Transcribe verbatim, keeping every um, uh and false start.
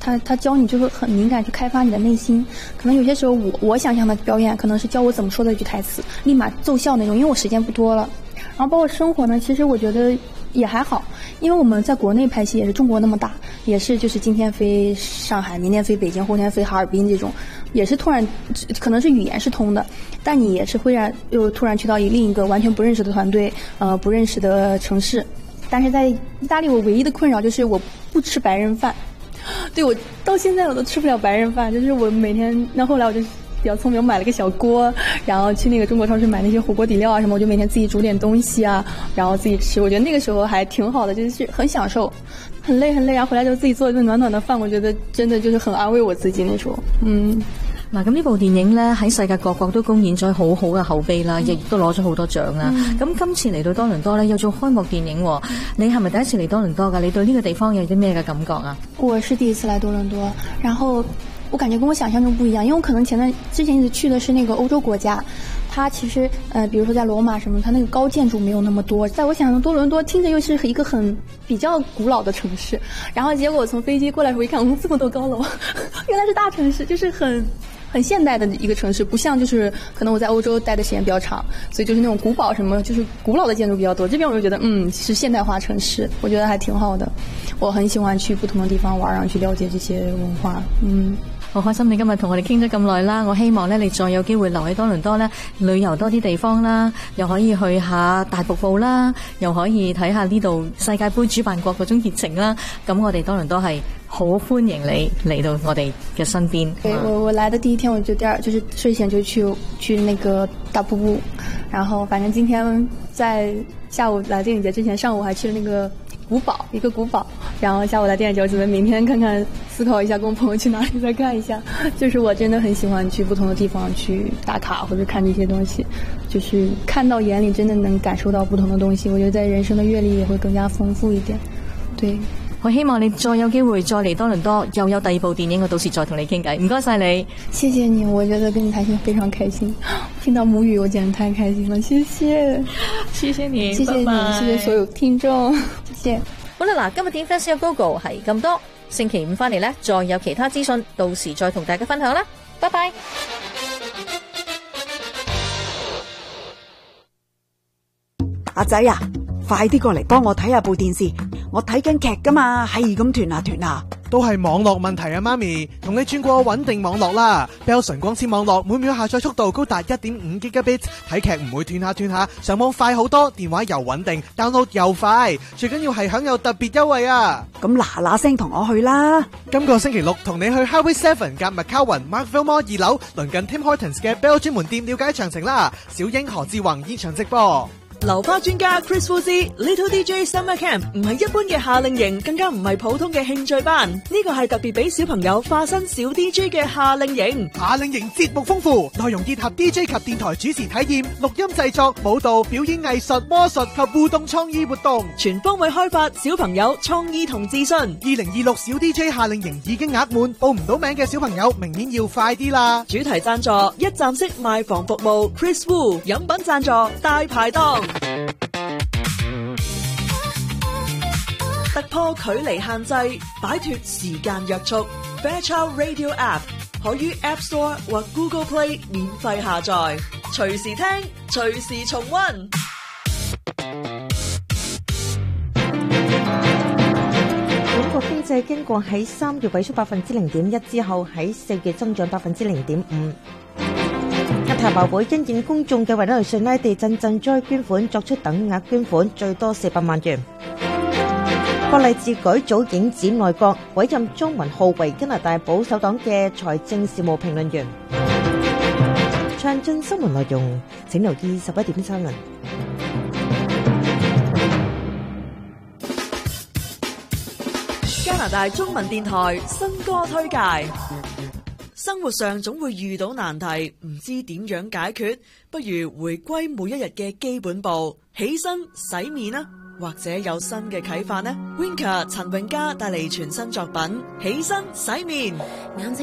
他他教你就会很敏感去开发你的内心。可能有些时候我我想象的表演可能是教我怎么说的一句台词，立马奏效那种，因为我时间不多了。然后包括生活呢，其实我觉得也还好，因为我们在国内拍戏也是中国那么大，也是就是今天飞上海，明天飞北京，后天飞哈尔滨这种，也是突然可能是语言是通的，但你也是会让又突然去到另一个完全不认识的团队，呃不认识的城市。但是在意大利我唯一的困扰就是我不吃白人饭，对，我到现在我都吃不了白人饭，就是我每天，那后来我就比较聪明，我买了个小锅，然后去那个中国超市买那些火锅底料啊什么，我就每天自己煮点东西啊，然后自己吃。我觉得那个时候还挺好的，就是很享受，很累很累，然后回来就自己做一顿暖暖的饭，我觉得真的就是很安慰我自己那种。嗯。 嗱，咁呢部電影咧喺世界各國都公演咗好好嘅口碑啦，亦都攞咗好多獎啦。咁、嗯、今次嚟到多倫多咧，有做開幕電影喎，你係咪第一次嚟多倫多㗎？你對呢個地方有啲咩嘅感覺啊？ 我是第一次來多倫多，然後我感覺跟我想象中不一樣，因為我可能前段之前一直去的是那個歐洲國家，它其實呃，比如說在羅馬什麼，它那個高建築沒有那麼多。在我想象中，多倫多聽着又是一個很比較古老的城市，然後結果我從飛機過來時候一看，哦，這麼多高樓，原來是大城市，就是很很現代的一個城市，不像就是可能我在歐洲待的時間比較長，所以就是那種古堡什麼，就是古老的建築比較多。這邊我就覺得嗯是現代化城市，我覺得還挺好的。我很喜歡去不同的地方玩，然後去了解這些文化。嗯， 好開心你今日同我哋傾咗咁耐啦，我希望咧你再有機會留喺多倫多咧旅遊多啲地方啦，又可以去下大瀑布啦，又可以睇下呢度世界盃主辦國嗰種熱情啦。咁我哋多倫多係好歡迎你嚟到我哋嘅身邊。 對，我我來的第一天我就第二就是睡前就去去那個大瀑布，然後反正今天在下午來電影節之前，上午還去了那個古堡，一個古堡，然後下午來電影節，我準備明天看看，思考一下跟我朋友去哪裡再看一下。就是我真的很喜歡去不同的地方去打卡或者看這些東西，就是看到眼裡真的能感受到不同的東西，我覺得在人生的閱歷也會更加豐富一點。對， 我希望你再有機會再嚟多倫多，又有第二部電影，我到時再同你傾偈。唔該晒你， 謝謝你，我覺得跟你談心非常開心，聽到母語我簡直太開心了，謝謝， 謝謝你， 謝謝你，謝謝所有聽眾，謝謝。 好啦，嗱，今日點 Festival Go 係咁多，星期五翻嚟咧，再有其他資訊，到時再同大家分享啦，拜拜。 阿仔啊，快啲過嚟幫我睇下部電視，我睇緊劇噶嘛，係咁斷下斷下。 都係網絡問題啊，媽咪，同你轉過穩定網絡啦。Bellson 光纖網絡每秒下載速度高達 一點五 Gigabit， 睇劇唔會斷下斷下，上網快好多，電話又穩定 ，download 又快，最緊要係享有特別優惠啊！ 咁嗱嗱聲同我去啦！ 今個星期六同你去 Highway Seven 夾 McCowan Markville Mall 二樓，鄰近 Tim Hortons 嘅 Bell 專門店了解詳情啦。小英何志宏現場直播。 流花專家 Chris Fuzzy Little D J Summer Camp 唔係一般嘅夏令營，更加唔係普通嘅興趣班，呢個係特別俾小朋友化身小 D J 嘅夏令營。 夏令營節目豐富，內容結合 D J 及電台主持體驗、錄音製作、舞蹈、表演藝術、魔術及互動創意活動， 全方位開發小朋友創意同自信。二零二六小 D J 夏令營已經額滿，報唔到名嘅小朋友明年要快啲啦！ 主題贊助一站式賣房服務 Chris Wu， 飲品贊助大排檔。突破距離限制，擺脫時間約束。Fairchild Radio App 可於 App Store 或 Google Play 免費下載，隨時聽，隨時重溫。 本國經濟經過喺三月萎縮百分之零點一之後，喺四月增長百分之零點五。亞太貿會因應公眾嘅委內瑞拉地震賑災捐款作出等額捐款，最多四百萬元。國勵治改組影展內閣，委任莊文浩為加拿大保守黨嘅財政事務評論員。詳盡新聞內容請留意十一點新聞。 加拿大中文電台新歌推介。生活上總會遇到難題，唔知點樣解決，不如回歸每一日嘅基本步，起身洗面啦。或者有新嘅啟發呢？Winker 陳詠嘉帶嚟全新作品《起身洗面》。